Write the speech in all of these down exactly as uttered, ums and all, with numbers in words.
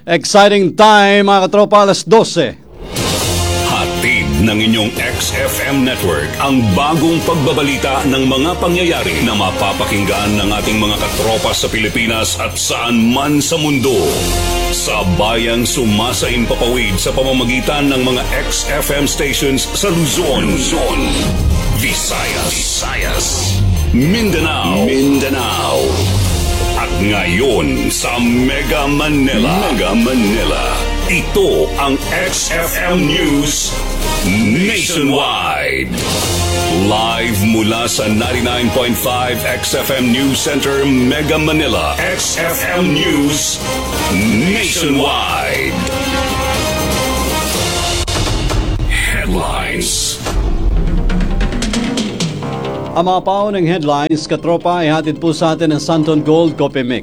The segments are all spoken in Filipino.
Exciting time mga katropa, alas dose. Hatid ng inyong X F M network ang bagong pagbabalita ng mga pangyayari na mapapakinggan ng ating mga katropa sa Pilipinas at saan man sa mundo. Sa bayang sumasaimpapawid sa pamamagitan ng mga X F M stations sa Luzon, Luzon, Visayas, Visayas, Mindanao, Mindanao, at ngayon sa Mega Manila, Mega Manila. Ito ang X F M News Nationwide. Live mula sa ninety-nine point five X F M News Center, Mega Manila. X F M News Nationwide. Headlines. Ang mga paunang headlines, katropa, ay hatid po sa atin ng Santon Gold Coffee Mix.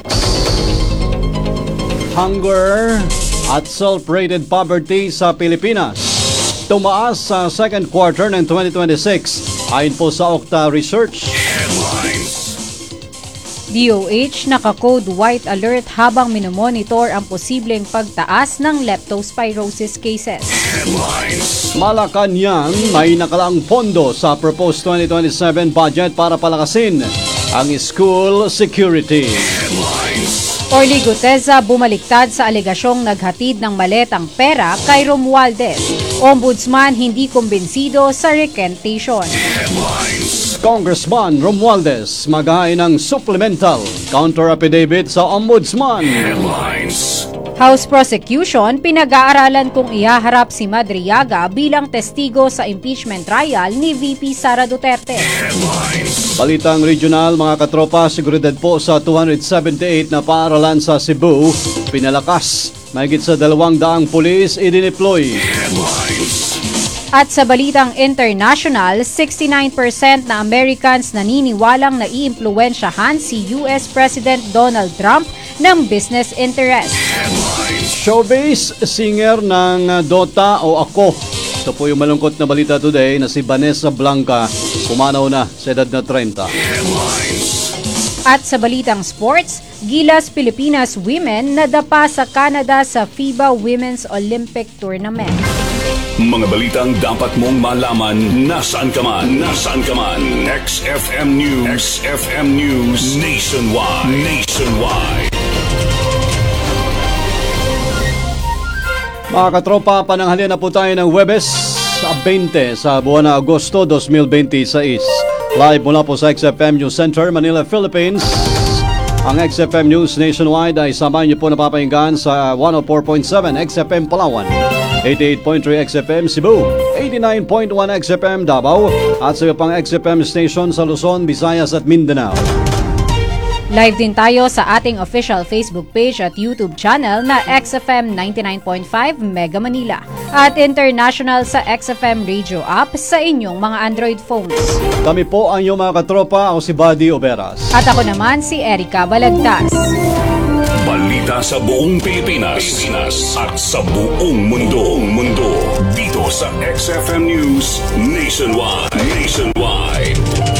Hunger at self-rated poverty sa Pilipinas tumaas sa second quarter ng twenty twenty-six ayon po sa Okta Research. Headlines. D O H naka-code white alert habang minomonitor ang posibleng pagtaas ng leptospirosis cases. Headlines. Malacanang may nakalaang pondo sa proposed twenty twenty-seven budget para palakasin ang school security. Headlines. Orly Guteza bumaliktad sa alegasyong naghatid ng maletang pera kay Romualdez. Ombudsman hindi kumbinsido sa recantation. Headlines. Congressman Romualdez maghain ng supplemental counter affidavit sa Ombudsman. Headlines. House prosecution pinag-aaralan kung ihaharap si Madriaga bilang testigo sa impeachment trial ni V P Sara Duterte. Headlines. Balitang regional, mga katropa, seguridad po sa two hundred seventy-eight na paaralan sa Cebu, pinalakas. Mahigit sa dalawang daang pulis idineploy. Headlines. At sa balitang international, sixty-nine percent na Americans naniniwalang naiimpluwensyahan si U S President Donald Trump ng business interest. Headlines. Showbiz, singer ng Dota o Ako. Ito po yung malungkot na balita today na si Vanessa Blanca, pumanaw na sa edad na thirty. Headlines. At sa balitang sports, Gilas Pilipinas Women nadapa sa Canada sa FIBA Women's Olympic Tournament. Mga balitang dapat mong malaman nasaan ka man, nasaan ka man. X F M News, X F M News Nationwide, Nationwide. Mga katropa, pananghalian na po tayo ng Huwebes sa twenty sa buwan na Agosto twenty twenty-six. Live mula po sa X F M News Center, Manila, Philippines. Ang X F M News Nationwide ay samahan niyo po napapahinggan sa one oh four point seven X F M Palawan, eighty-eight point three X F M Cebu, eighty-nine point one X F M Davao, at sa iba pang X F M station sa Luzon, Visayas at Mindanao. Live din tayo sa ating official Facebook page at YouTube channel na X F M ninety-nine point five Mega Manila at international sa X F M Radio app sa inyong mga Android phones. Kami po ang inyong mga katropa, ako si Buddy Oberas. At ako naman si Erica Balagtas. Balita sa buong Pilipinas, Pilipinas at sa buong mundo, mundo. Dito sa X F M News Nationwide, Nationwide.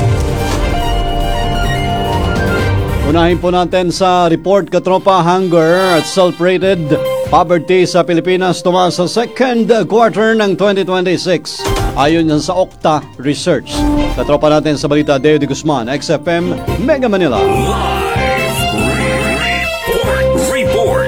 Unahin po natin sa report, katropa. Hunger at self-rated poverty sa Pilipinas tumaas sa second quarter ng twenty twenty-six ayon yan sa Okta Research. Katropa natin sa balita, Deo de Guzman, X F M Mega Manila. Live report, report.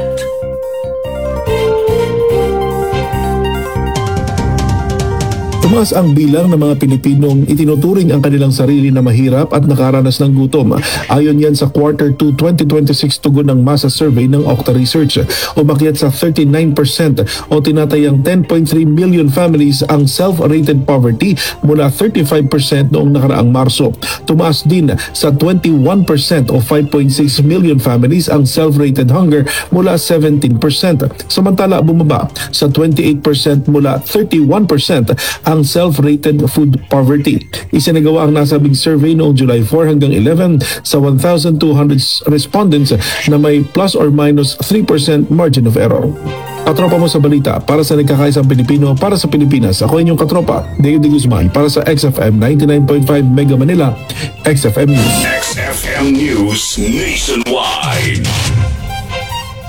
Tumaas ang bilang ng mga Pilipinong itinuturing ang kanilang sarili na mahirap at nakaranas ng gutom. Ayon yan sa quarter two twenty twenty-six tugon ng masa survey ng Okta Research. Umakyat sa thirty-nine percent o tinatayang ten point three million families ang self-rated poverty mula thirty-five percent noong nakaraang Marso. Tumaas din sa twenty-one percent o five point six million families ang self-rated hunger mula seventeen percent. Samantala bumaba sa twenty-eight percent mula thirty-one percent ang self-rated food poverty. Isinagawa ang nasabing survey noong July four hanggang eleven sa one thousand two hundred respondents na may plus or minus three percent margin of error. Katropa mo sa balita para sa nagkakaisang Pilipino para sa Pilipinas. Ako inyong katropa, Deo de Guzman, para sa X F M ninety-nine point five Mega Manila, X F M News. X F M News Nationwide.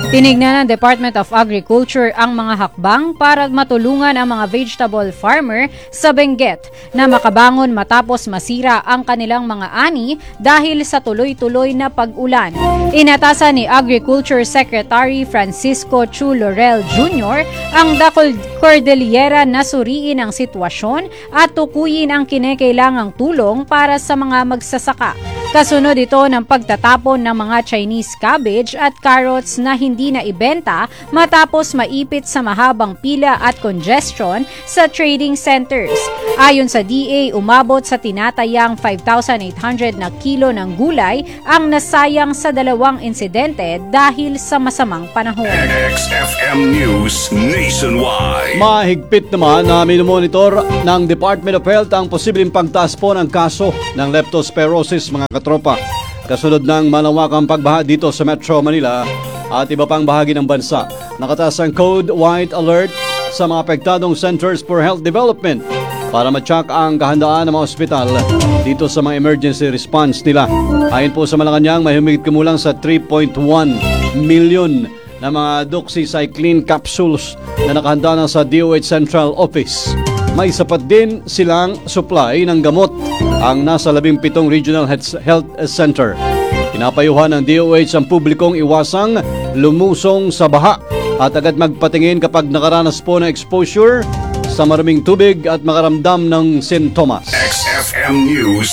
Tinignan ng Department of Agriculture ang mga hakbang para matulungan ang mga vegetable farmer sa Benguet na makabangon matapos masira ang kanilang mga ani dahil sa tuloy-tuloy na pag-ulan. Inatasan ni Agriculture Secretary Francisco Chu Laurel Junior ang The Cordillera na suriin ang sitwasyon at tukuyin ang kinakailangang tulong para sa mga magsasaka. Kasunod ito ng pagtatapon ng mga Chinese cabbage at carrots na hindi na ibenta matapos maipit sa mahabang pila at congestion sa trading centers. Ayon sa D A, umabot sa tinatayang five thousand eight hundred na kilo ng gulay ang nasayang sa dalawang insidente dahil sa masamang panahon. X F M News Nationwide. Mahigpit naman na minomonitor ng Department of Health ang posibleng pagtaas po ng kaso ng leptospirosis, mga katropa. Kasunod ng malawakang pagbaha dito sa Metro Manila at iba pang bahagi ng bansa. Nakataas ang Code White Alert sa mga apektadong Centers for Health Development para ma-check ang kahandaan ng mga ospital dito sa mga emergency response nila. Ayon po sa Malacanang, may humigit kumulang sa three point one million na mga doxycycline capsules na nakahanda na sa D O H Central Office. May sapat din silang supply ng gamot ang nasa labing pitong Regional Health Center. Pinapayuhan ng D O H ang publikong iwasang lumusong sa baha at agad magpatingin kapag nakaranas po ng exposure sa maraming tubig at makaramdam ng sintomas. X F M News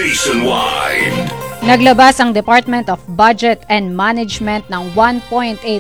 Nationwide. Naglabas ang Department of Budget and Management ng one point eight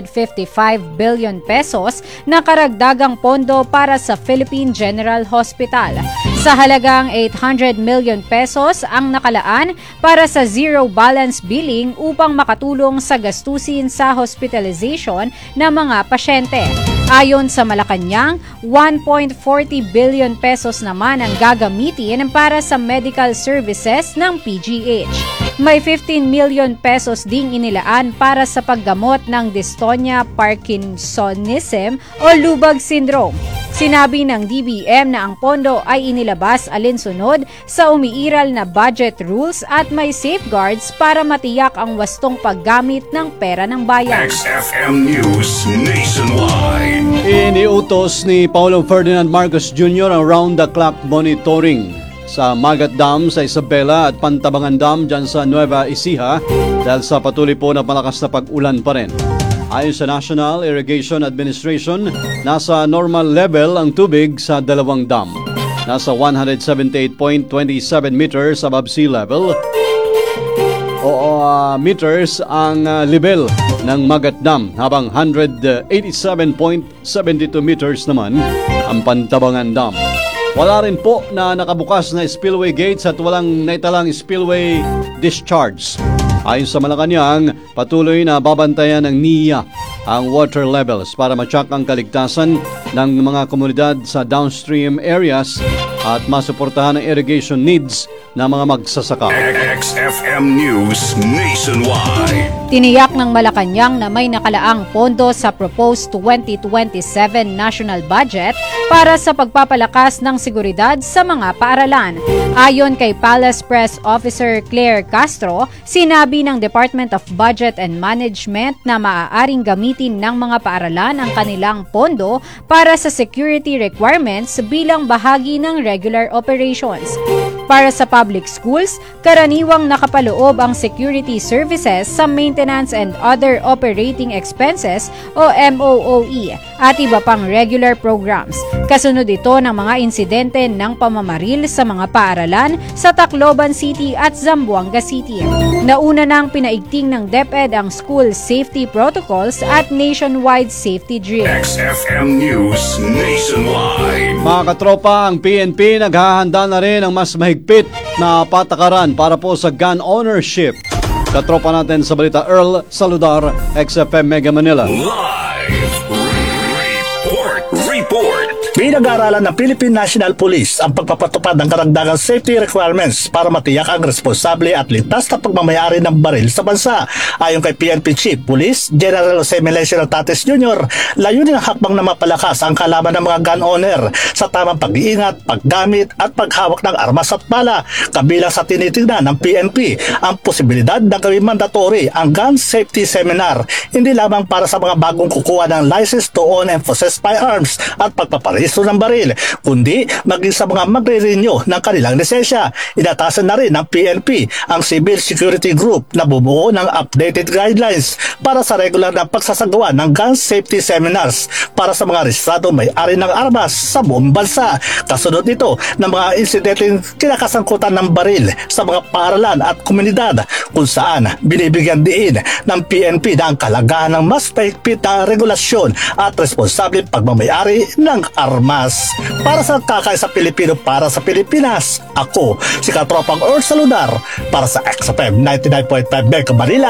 five billion pesos na karagdagang pondo para sa Philippine General Hospital. Sa halagang eight hundred million pesos ang nakalaan para sa zero balance billing upang makatulong sa gastusin sa hospitalization ng mga pasyente. Ayon sa Malacanang, one point four zero billion pesos naman ang gagamitin para sa medical services ng P G H. May fifteen million pesos ding inilaan para sa paggamot ng dystonia Parkinsonism o lubag syndrome. Sinabi ng D B M na ang pondo ay inilabas alinsunod sa umiiral na budget rules at may safeguards para matiyak ang wastong paggamit ng pera ng bayan. X F M News Nationwide. Iniutos ni Paulo Ferdinand Marcos Junior ang round-the-clock monitoring sa Magat Dam sa Isabela at Pantabangan Dam dyan sa Nueva Ecija dahil sa patuloy po na malakas na pag-ulan pa rin. Ayon sa National Irrigation Administration, nasa normal level ang tubig sa dalawang dam. Nasa one hundred seventy-eight point two seven meters above sea level o uh, meters ang uh, level ng Magat Dam, habang one hundred eighty-seven point seven two meters naman ang Pantabangan Dam. Wala rin po na nakabukas na spillway gates at walang naitalang spillway discharge. Ayon sa Malacanang, patuloy na babantayan ng N I A ang water levels para ma-check ang kaligtasan ng mga komunidad sa downstream areas at masuportahan ang irrigation needs ng mga magsasaka. X F M News Nationwide. Tiniyak ng Malacanang na may nakalaang pondo sa proposed twenty twenty-seven national budget para sa pagpapalakas ng seguridad sa mga paaralan. Ayon kay Palace Press Officer Claire Castro, sinabi ng Department of Budget and Management na maaaring gamitin ng mga paaralan ang kanilang pondo para sa security requirements bilang bahagi ng regular operations. Para sa public schools, karaniwang nakapaloob ang security services sa maintenance and other operating expenses o M O O E at iba pang regular programs. Kasunod ito ng mga insidente ng pamamaril sa mga paaralan sa Tacloban City at Zamboanga City. Nauna nang pinaigting ng DepEd ang school safety protocols at nationwide safety drills. X F M News Nationwide. Mga katropa, ang P N P naghahanda na rin ng mas mahigpit na patakaran para po sa gun ownership. Katropa natin sa balita, Earl Saludar, X F M Mega Manila. Live report. Report. Pinag-aaralan ng Philippine National Police ang pagpapatupad ng karagdagang safety requirements para matiyak ang responsable at ligtas na pagmamayari ng baril sa bansa. Ayon kay P N P Chief Police General Jose Melesio Tates Junior, layunin ang hakbang na mapalakas ang kalaban ng mga gun owner sa tamang pag-iingat, paggamit at paghawak ng armas at bala. Kabilang sa tinitingnan ng P N P ang posibilidad na gawing mandatory ang gun safety seminar, hindi lamang para sa mga bagong kukuha ng license to own and possess firearms at pagpaparehistro ng baril, kundi maging sa mga magre-renew ng kanilang lisensya. Inatasan na rin ng P N P ang Civil Security Group na bumuo ng updated guidelines para sa regular na pagsasagawa ng gun safety seminars para sa mga rehistrado may-ari ng armas sa buong bansa. Kasunod nito ng mga insidenteng kinakasangkutan ng baril sa mga paaralan at komunidad kung saan binibigyan diin ng P N P na ang kalagahan ng mas paigpit na regulasyon at responsableng pagmamayari ng armas. Para sa Kakaisa Pilipino, para sa Pilipinas, ako si Katropang Or Saludar para sa X F M ninety-nine point five Mega Manila,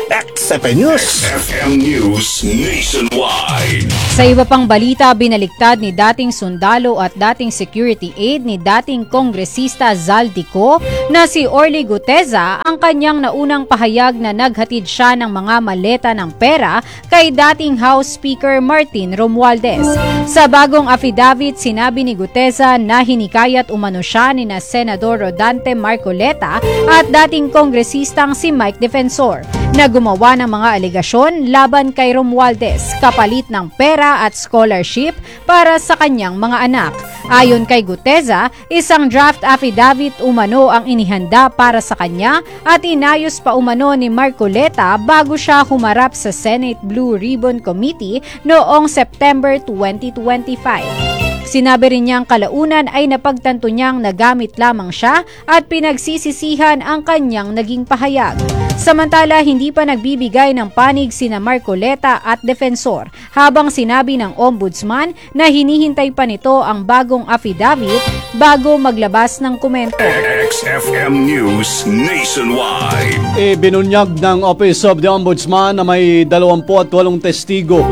X F M News. X F M News Nationwide. Sa iba pang balita, binaliktad ni dating sundalo at dating security aide ni dating kongresista Zaldico na si Orly Guteza ang kanyang naunang pahayag na naghatid siya ng mga maleta ng pera kay dating House Speaker Martin Romualdez. Sa bagong affidavit, sinabi ni Guteza na hinikayat umano siya ni na Senador Rodante Marcoleta at dating kongresistang si Mike Defensor na gumawa ng mga alegasyon laban kay Romualdez kapalit ng pera at scholarship para sa kanyang mga anak. Ayon kay Guteza, isang draft affidavit umano ang inihanda para sa kanya at inayos pa umano ni Marcoleta bago siya humarap sa Senate Blue Ribbon Committee noong September twenty twenty-five. Sinabi rin niyang kalaunan ay napagtanto niyang nagamit lamang siya at pinagsisisihan ang kanyang naging pahayag. Samantala, hindi pa nagbibigay ng panig sina Marcoleta at Defensor habang sinabi ng Ombudsman na hinihintay pa nito ang bagong affidavit bago maglabas ng komento. X F M News Nationwide. Ibinunyag ng Office of the Ombudsman na may dalawampu at walong testigo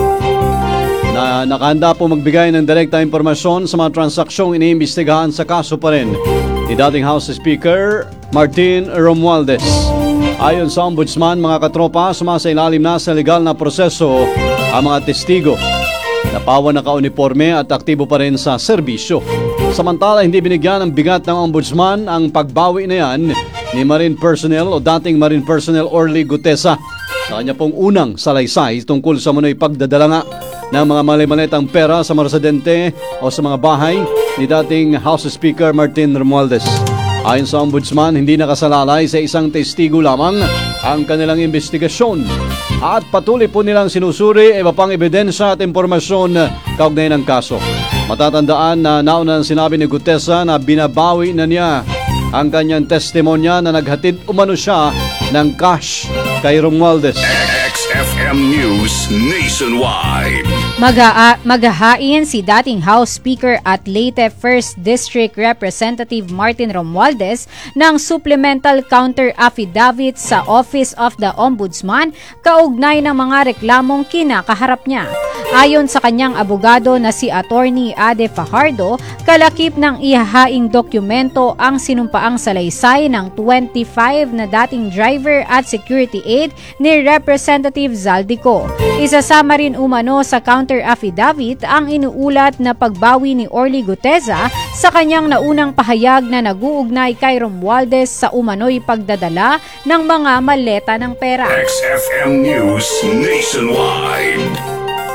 na nakahanda po magbigay ng direkta impormasyon sa mga transaksyong iniimbestigahan sa kaso pa rin ni dating House Speaker Martin Romualdez. Ayon sa Ombudsman, mga katropa, sumasailalim na sa legal na proseso ang mga testigo. Napawa naka-uniforme at aktibo pa rin sa serbisyo. Samantala, hindi binigyan ng bigat ng Ombudsman ang pagbawi na yan ni Marine Personnel o dating Marine Personnel Orly Guteza sa kanya pong unang salaysay tungkol sa manoy pagdadala nga ng mga mali-malitang pera sa mga residente o sa mga bahay ni dating House Speaker Martin Romualdez. Ayon sa Ombudsman, hindi nakasalalay sa isang testigo lamang ang kanilang investigasyon at patuloy po nilang sinusuri iba pang ebidensya at impormasyon kaugnay ng kaso. Matatandaan na nauna sinabi ni Guteza na binabawi na niya ang kanyang testimonya na naghatid umano siya ng cash kay Romualdez. X F M News Nationwide. Magha- maghahain si dating House Speaker at Leyte first District Representative Martin Romualdez ng supplemental counter affidavit sa Office of the Ombudsman kaugnay ng mga reklamong kinakaharap niya. Ayon sa kanyang abogado na si Attorney Ade Fajardo, kalakip ng ihahaing dokumento ang sinumpaang salaysay ng twenty-five na dating driver at security aide ni Representative Zaldico. Isasama rin umano sa counter affidavit ang inuulat na pagbawi ni Orly Guteza sa kanyang naunang pahayag na nag-uugnay kay Romualdez sa umano'y pagdadala ng mga maleta ng pera. X F M News Nationwide.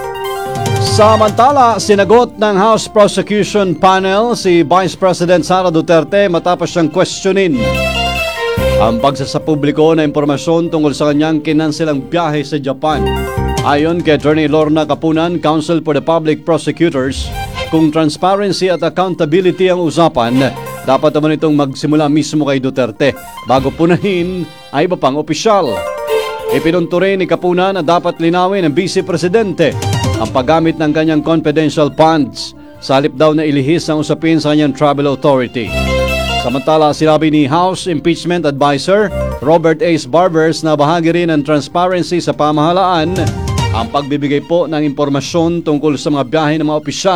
Samantala, sinagot ng House Prosecution Panel si Vice President Sara Duterte matapos siyang questionin ang pagsasapubliko na impormasyon tungkol sa kanyang kinanselang biyahe sa Japan. Ayon kay Attorney Lorna Capunan, Counsel for the Public Prosecutors, kung transparency at accountability ang usapan, dapat naman itong magsimula mismo kay Duterte bago punahin ay iba pang opisyal. Ipinunto rin ni Capunan na dapat linawin ng Vice Presidente ang paggamit ng kanyang confidential funds sa halip daw na ilihis ang usapin sa kanyang travel authority. Samantala, sinabi ni House Impeachment Advisor Robert Ace Barbers na bahagi rin ng transparency sa pamahalaan ang pagbibigay po ng impormasyon tungkol sa mga biyahe ng mga opisyal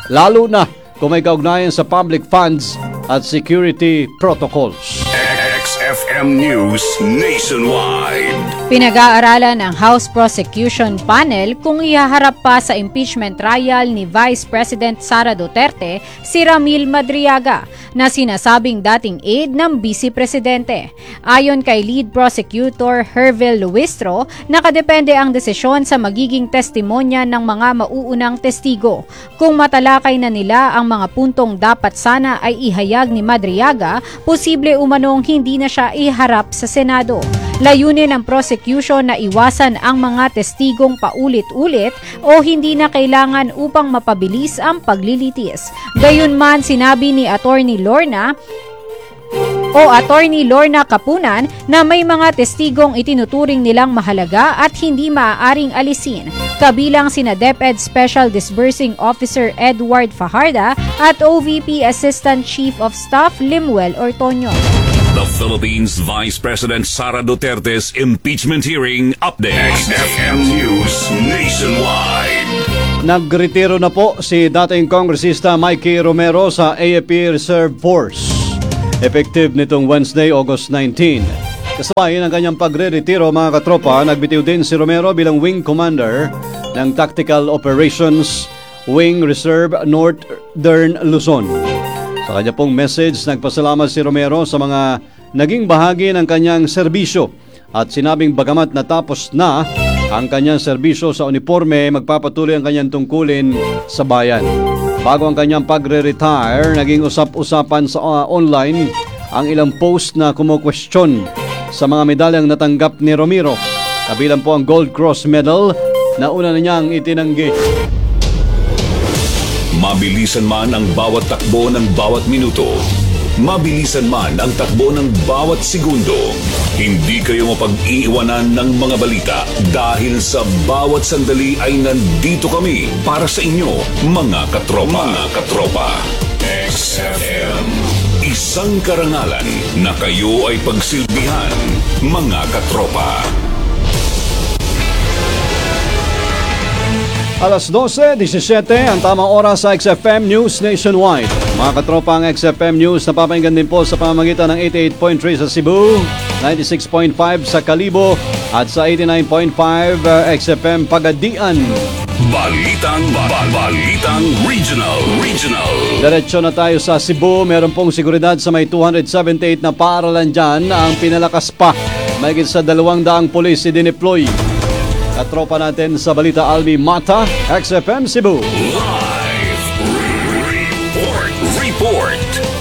lalo na kung may kaugnayan sa public funds at security protocols. X F M News Nationwide. Pinag-aaralan ng House Prosecution Panel kung ihaharap pa sa impeachment trial ni Vice President Sara Duterte si Ramil Madriaga na sinasabing dating aide ng Vice Presidente. Ayon kay Lead Prosecutor Hervel Luistro, nakadepende ang desisyon sa magiging testimonya ng mga mauunang testigo. Kung matalakay na nila ang mga puntong dapat sana ay ihayag ni Madriaga, posible umanong hindi na siya iharap sa Senado. Layunin ng prosecution na iwasan ang mga testigong paulit-ulit o hindi na kailangan upang mapabilis ang paglilitis. Gayunman, sinabi ni Attorney Lorna o Attorney Lorna Kapunan na may mga testigong itinuturing nilang mahalaga at hindi maaaring alisin, kabilang sina DepEd Special Disbursing Officer Edward Fajarda at O V P Assistant Chief of Staff Limuel Ortonio. The Philippines Vice President Sara Duterte's impeachment hearing update. X F M News Nationwide. Nagretiro na po si dating Kongresista Mikey Romero sa A F P Reserve Force. Effective nitong Wednesday, August nineteenth. Kasabay ng kanyang pagre-retiro, mga katropa, nagbitiw din si Romero bilang Wing Commander ng Tactical Operations Wing Reserve Northern Luzon. Sa kanya pong message, nagpasalamat si Romero sa mga naging bahagi ng kanyang serbisyo at sinabing bagamat natapos na ang kanyang serbisyo sa uniforme, magpapatuloy ang kanyang tungkulin sa bayan. Bago ang kanyang pagre-retire, naging usap-usapan sa uh, online ang ilang post na kumo-question sa mga medalyang natanggap ni Romero. Kabilang po ang Gold Cross Medal na una na niyang itinanggi. Mabilisan man ang bawat takbo ng bawat minuto, mabilisan man ang takbo ng bawat segundo, hindi kayo mapag-iiwanan ng mga balita dahil sa bawat sandali ay nandito kami para sa inyo, mga katropa. Mga katropa. X F M. Isang karangalan na kayo ay pagsilbihan, mga katropa. Alas dose diecisiete ang tamang oras sa X F M News Nationwide. Mga katropa, ang X F M News napapakinggan din po sa pamamagitan ng eighty-eight point three sa Cebu, ninety-six point five sa Kalibo at sa eighty-nine point five uh, X F M Pagadian. Balitang, bal- balitang regional, regional. Diretso na tayo sa Cebu. Meron pong seguridad sa may two seventy-eight na paaralan dyan. Ang pinalakas pa, mahigit sa dalawang daang pulis i-deploy. Katropa natin sa Balita, Almi Mata, X F M Cebu. Live report, report.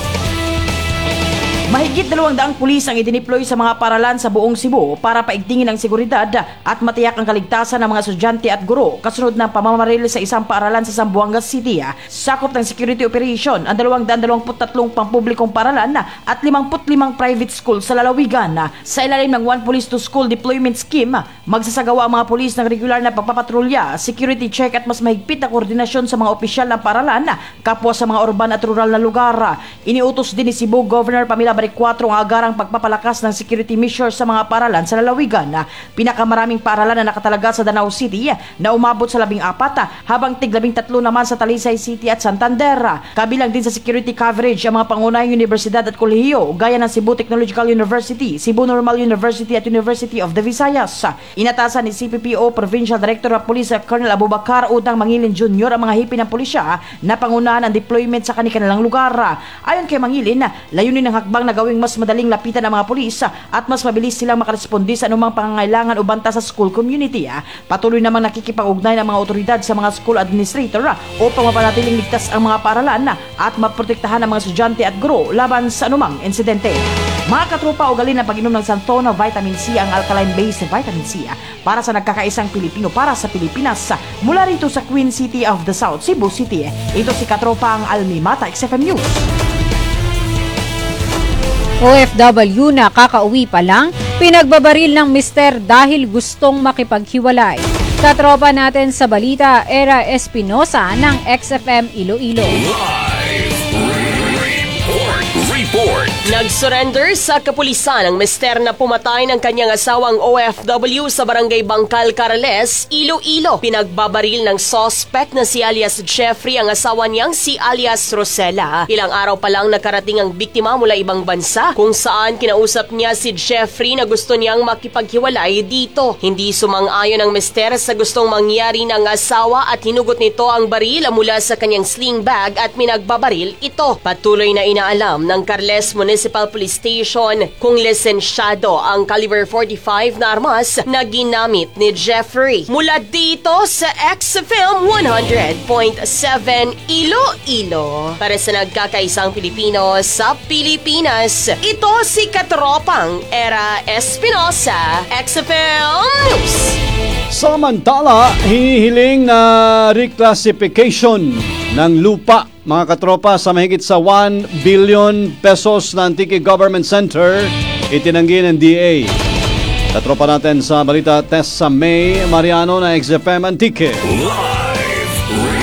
Mahigit dalawang daang pulis ang idineploy sa mga paralan sa buong Cebu para paigtingin ang seguridad at matiyak ang kaligtasan ng mga estudyante at guro kasunod ng pamamaril sa isang paaralan sa Zamboanga City. Sakop ng security operation ang dalawang daan dalawampu't tatlong pampublikong paaralan at limangput limang private school sa lalawigan. Sa ilalim ng One Police to School Deployment Scheme, magsasagawa ang mga pulis ng regular na pagpapatrolya, security check at mas mahigpit na koordinasyon sa mga opisyal ng paaralan kapwa sa mga urban at rural na lugar. Iniutos din ni Cebu Governor Pamela Baricuatro ang agarang pagpapalakas ng security measures sa mga paaralan sa lalawigan. Pinakamaraming paaralan na nakatalaga sa Danao City na umabot sa labing apat, habang tiglabing tatlo naman sa Talisay City at Santander. Kabilang din sa security coverage ang mga pangunahing universidad at kolehiyo gaya ng Cebu Technological University, Cebu Normal University at University of the Visayas. Inatasan ni C P P O Provincial Director of Police Colonel Abubakar Udang Mangilin Junior ang mga hipin ng pulisya na pangunahan ang deployment sa kanilang lugar. Ayon kay Mangilin, layunin ng hakbang na gawing mas madaling lapitan ang mga pulis at mas mabilis silang makaresponde sa anumang pangangailangan o banta sa school community. Patuloy namang nakikipag-ugnay ng mga otoridad sa mga school administrator upang mapanatiling ligtas ang mga paaralan at maprotektahan ang mga estudyante at guro laban sa anumang insidente. Mga katropa, ugali ng pag-inom ng Santona Vitamin C ang alkaline-based vitamin C para sa nagkakaisang Pilipino para sa Pilipinas. Mula rito sa Queen City of the South, Cebu City, ito si katropa ang Almi Mata, X F M News. O F W na kakauwi pa lang, pinagbabaril ng mister dahil gustong makipaghiwalay. Katropa natin sa balita, Era Espinosa ng X F M Iloilo. Live report, report. Report. Nag-surrender sa kapulisan ang mister na pumatay ng kanyang asawang O F W sa barangay Bangkal, Carales, Iloilo. Pinagbabaril ng suspect na si alias Jeffrey ang asawa niyang si alias Rosella. Ilang araw pa lang nakarating ang biktima mula ibang bansa kung saan kinausap niya si Jeffrey na gusto niyang makipaghiwalay dito. Hindi sumang-ayon ang mister sa gustong mangyari ng asawa at hinugot nito ang baril mula sa kanyang sling bag at minagbabaril ito. Patuloy na inaalam ng Carles Municipal Police Station kung lisensyado ang caliber forty-five na armas na ginamit ni Jeffrey. Mula dito sa X F M one hundred point seven Iloilo. Para sa nagkakaisang Pilipino sa Pilipinas, ito si Katropang Era Espinosa, X F M News. Samantala, hinihiling na reclassification ng lupa, mga katropa, sa mahigit sa one billion pesos na Antique Government Center, itinanggi ng D A. Katropa natin sa balita, Tessa May Mariano na X F M Antique. Live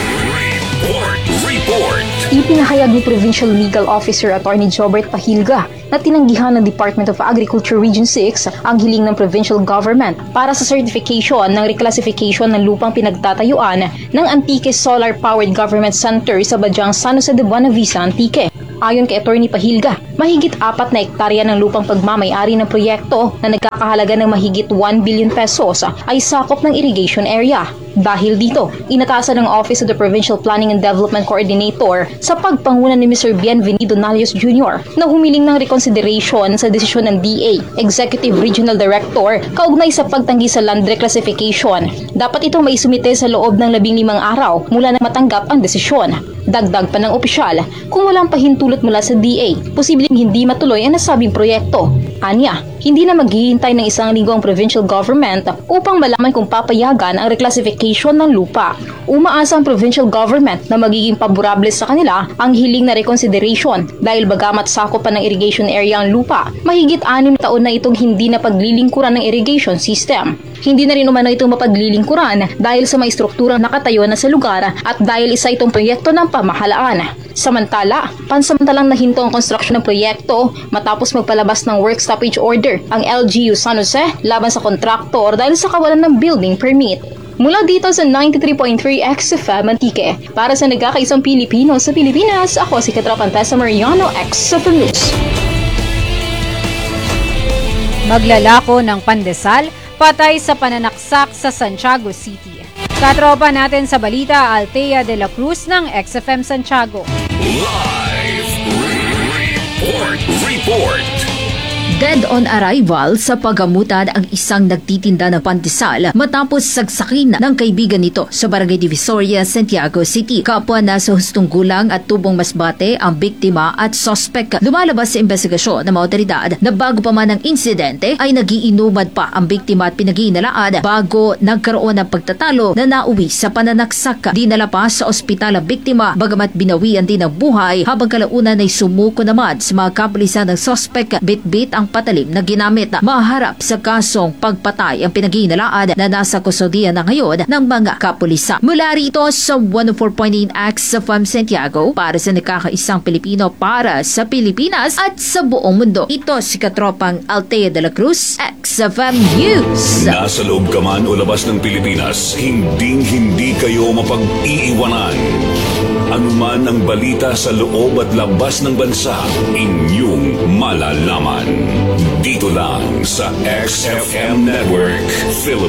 report. Report. Ipinahayag ni Provincial Legal Officer Attorney Jobert Pahilga na tinanggihan ng Department of Agriculture Region six ang hiling ng provincial government para sa certification ng reclassification ng lupang pinagtatayuan ng Antique Solar Powered Government Center sa Badyang San Jose de Buenavista, Antique. Ayon kay Attorney Pahilga, mahigit apat na ektarya ng lupang pagmamay-ari ng proyekto na nagkakahalaga ng mahigit one billion pesos ay sakop ng irrigation area. Dahil dito, inatasan ng Office of the Provincial Planning and Development Coordinator sa pagpanguna ni Mister Bienvenido Nalios Junior na humiling ng reconsideration sa desisyon ng D A, Executive Regional Director, kaugnay sa pagtanggi sa land reclassification. Dapat itong maisumite sa loob ng labing limang araw mula na matanggap ang desisyon. Dagdag pa ng opisyal, kung walang pahintulot mula sa D A, posibleng hindi matuloy ang nasabing proyekto. Anya, hindi na maghihintay ng isang linggo ang provincial government upang malaman kung papayagan ang reclassification ng lupa. Umaasa ang provincial government na magiging paborable sa kanila ang hiling na reconsideration dahil bagamat sakop pa ng irrigation area ang lupa, mahigit anim na taon na itong hindi na paglilingkuran ng irrigation system. Hindi na rin umano itong mapaglilingkuran dahil sa mga strukturang nakatayo na sa lugar at dahil isa itong proyekto ng pamahalaan. Samantala, pansamantalang nahinto ang konstruksyon ng proyekto matapos magpalabas ng work stoppage order ang L G U San Jose laban sa kontraktor dahil sa kawalan ng building permit. Mula dito sa ninety-three point three X F M Antique, para sa nagkakaisang Pilipino sa Pilipinas, ako si Katropang Tessa Mariano, X F M News. Maglalako ng pandesal, patay sa pananaksak sa Santiago City. Katropa natin sa balita, Althea de la Cruz ng X F M Santiago. Live report. Report. Dead on arrival sa paggamutan ang isang nagtitinda ng pandesal matapos sagsakin ng kaibigan nito sa Barangay Divisoria, Santiago City. Kapwa nasa hustong gulang at tubong masbate ang biktima at suspect. Lumalabas sa investigasyon ng mga otoridad na bago pa man ang insidente ay nagiinumad pa ang biktima at pinag-iinalaan bago nagkaroon ng pagtatalo na nauwi sa pananaksak. Dinala pa sa ospital ang biktima bagamat binawian din ang buhay habang kalaunan ay sumuko naman sa mga kapulisan ng suspect. Bit-bit ang patalim na ginamit. Maharap sa kasong pagpatay ang pinag-iinalaan na nasa kusodian na ngayon ng mga kapulisan. Mula rito sa one oh four point eight X F M Santiago, para sa nakakaisang Pilipino para sa Pilipinas at sa buong mundo. Ito si Katropang Althea de la Cruz, X F M News. Nasa loob ka man o labas ng Pilipinas, hinding-hindi kayo mapag-iiwanan. Anuman ang balita sa loob at labas ng bansa, inyong malalaman. Dito lang sa X F M Network, Philippines.